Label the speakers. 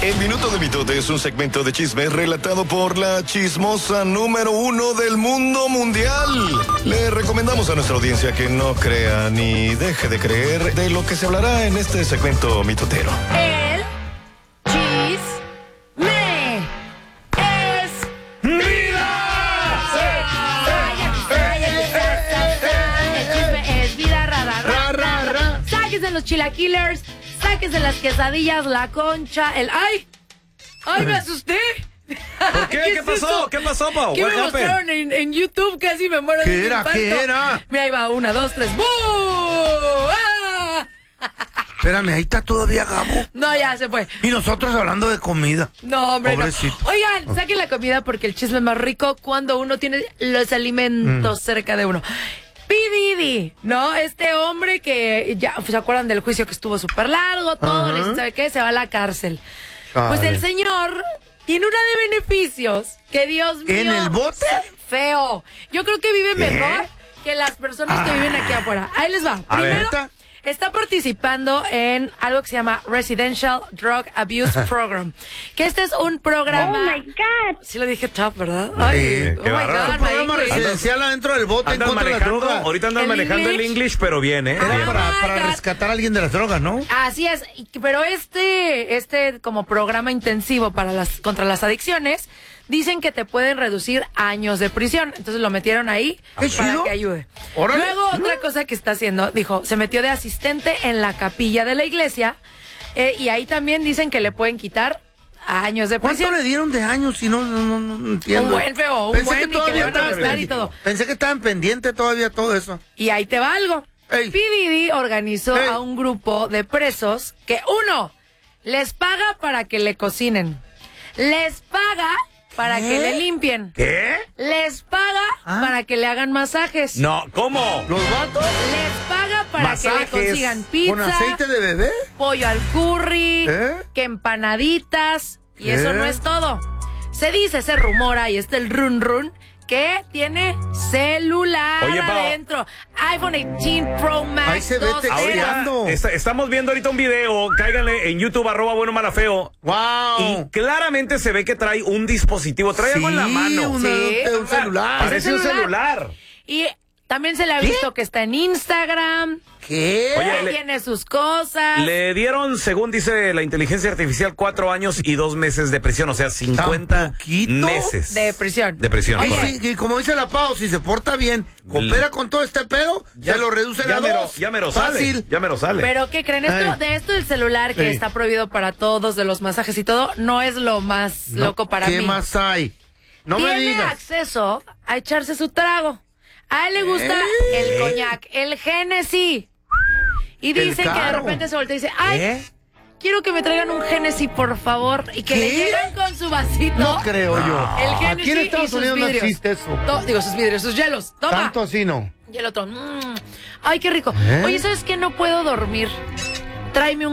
Speaker 1: El Minuto de Mitote es un segmento de chismes relatado por la chismosa número 1 del mundo mundial. Le recomendamos a nuestra audiencia que no crea ni deje de creer de lo que se hablará en este segmento mitotero.
Speaker 2: El chisme es vida. El chisme es vida, ra. Sáquense los chilaquilers, sáquense las quesadillas, la concha, ¡Ay, me asusté!
Speaker 3: ¿Por qué? ¿Qué pasó?
Speaker 2: Eso?
Speaker 3: ¿Qué pasó, Pau?
Speaker 2: ¿Qué me mostraron en YouTube? Casi me muero de infarto.
Speaker 4: ¿Qué era?
Speaker 2: Mira, ahí va, 1, 2, 3. ¡Bú! ¡Ah!
Speaker 4: Espérame, ahí está todavía Gabo.
Speaker 2: No, ya se fue.
Speaker 4: Y nosotros hablando de comida.
Speaker 2: No, hombre,
Speaker 4: Pobrecito.
Speaker 2: no. Oigan, saquen la comida porque el chisme es más rico cuando uno tiene los alimentos cerca de uno. P. Diddy, ¿no? Este hombre que ya se acuerdan del juicio que estuvo súper largo, todo, le dicen, ¿sabe qué? Se va a la cárcel. Pues el señor tiene una de beneficios que, Dios mío.
Speaker 4: ¿En el bote?
Speaker 2: Feo. Yo creo que vive mejor que las personas que viven aquí afuera. Ahí les va. Primero, está participando en algo que se llama Residential Drug Abuse Program. Que este es un programa.
Speaker 5: Oh my God.
Speaker 2: Sí lo dije top, ¿verdad? Ay,
Speaker 4: Sí,
Speaker 2: oh
Speaker 3: qué
Speaker 2: my
Speaker 3: bárbaro.
Speaker 2: God,
Speaker 4: Un programa
Speaker 2: my English.
Speaker 4: residencial adentro del bote en
Speaker 3: Andan
Speaker 4: contra de las
Speaker 3: manejando,
Speaker 4: drogas.
Speaker 3: ahorita andan
Speaker 2: ¿El
Speaker 3: manejando el
Speaker 2: English?
Speaker 3: English, pero bien, ¿eh?
Speaker 2: Ah,
Speaker 3: Bien.
Speaker 4: Para
Speaker 2: God.
Speaker 4: rescatar a alguien de las drogas, ¿no?
Speaker 2: Así es, pero este como programa intensivo contra las adicciones, dicen que te pueden reducir años de prisión. Entonces lo metieron ahí
Speaker 4: ¿Qué
Speaker 2: para
Speaker 4: chido?
Speaker 2: que ayude.
Speaker 4: Órale.
Speaker 2: Luego, otra cosa que está haciendo, dijo, se metió de asistente en la capilla de la iglesia, y ahí también dicen que le pueden quitar años de
Speaker 4: ¿Cuánto
Speaker 2: prisión.
Speaker 4: le dieron de años si no entiendo?
Speaker 2: Un buen feo, un
Speaker 4: Pensé
Speaker 2: buen
Speaker 4: que
Speaker 2: y que
Speaker 4: todavía
Speaker 2: le van a
Speaker 4: estaban
Speaker 2: arrestar y todo.
Speaker 4: Pensé que estaban pendientes todavía todo eso.
Speaker 2: Y ahí te va algo.
Speaker 4: Ey.
Speaker 2: P. Diddy organizó
Speaker 4: Ey.
Speaker 2: a un grupo de presos que, uno, les paga para que le cocinen. Les paga para que le limpien.
Speaker 3: ¿Qué?
Speaker 2: Les paga para que le hagan masajes.
Speaker 3: No, ¿cómo?
Speaker 4: ¿Los vatos?
Speaker 2: Les paga para
Speaker 3: Masajes.
Speaker 2: que le consigan
Speaker 4: ¿Con
Speaker 2: pizza,
Speaker 4: aceite de bebé?
Speaker 2: pollo al curry,
Speaker 4: ¿Eh?
Speaker 2: que empanaditas. Y
Speaker 4: ¿Qué?
Speaker 2: eso no es todo. Se rumora, y está el run, que tiene celular
Speaker 3: Oye, Pau.
Speaker 2: adentro. iPhone 18 Pro Max.
Speaker 4: Ahí se ve
Speaker 2: 2
Speaker 4: texteando.
Speaker 2: teras.
Speaker 3: Ahorita estamos viendo ahorita un video, cáiganle en YouTube, @buenomalafeo.
Speaker 4: ¡Wow!
Speaker 3: Y claramente se ve que trae un dispositivo, trae algo en la mano.
Speaker 4: Un
Speaker 2: Sí.
Speaker 4: celular.
Speaker 3: Parece un celular.
Speaker 2: Y también se le ha visto que está en Instagram.
Speaker 4: ¿Qué?
Speaker 3: Oye,
Speaker 2: Tiene sus cosas.
Speaker 3: Le dieron, según dice la inteligencia artificial, 4 años y 2 meses de prisión, o sea, 50
Speaker 4: poquito?
Speaker 3: meses.
Speaker 2: De prisión.
Speaker 3: De prisión,
Speaker 4: Ay,
Speaker 3: correcto.
Speaker 4: sí, y como dice la Pau, si se porta bien, coopera con todo este pedo, se lo reducen a dos.
Speaker 3: Ya me lo
Speaker 4: Fácil.
Speaker 3: sale. Ya me lo sale.
Speaker 2: Pero ¿qué creen?
Speaker 4: Ay.
Speaker 2: De esto del celular que
Speaker 4: Sí.
Speaker 2: está prohibido para todos, de los masajes y todo, no es lo más loco para
Speaker 4: ¿Qué
Speaker 2: mí.
Speaker 4: más hay? No me
Speaker 2: Tiene
Speaker 4: digas.
Speaker 2: acceso a echarse su trago. A él le gusta el coñac, el Genesis. Y
Speaker 4: El
Speaker 2: dicen que de
Speaker 4: caro.
Speaker 2: repente se voltea y dice, ay, quiero que me traigan un Genesis, por favor. Y que le
Speaker 4: ¿Qué?
Speaker 2: llegan con su vasito.
Speaker 4: No creo yo.
Speaker 2: El Genesis
Speaker 4: Aquí en Estados
Speaker 2: y sus
Speaker 4: Unidos no
Speaker 2: vidrios.
Speaker 4: existe eso.
Speaker 2: Digo, sus vidrios, sus hielos. Toma.
Speaker 4: Tanto así no.
Speaker 2: Y el otro, ay, qué rico. Oye, ¿sabes qué? No puedo dormir. Tráeme un